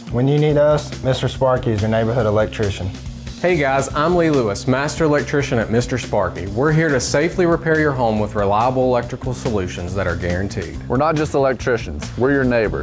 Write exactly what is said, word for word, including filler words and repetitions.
When you need us, Mister Sparky is your neighborhood electrician. Hey guys, I'm Lee Lewis, Master Electrician at Mister Sparky. We're here to safely repair your home with reliable electrical solutions that are guaranteed. We're not just electricians, we're your neighbors.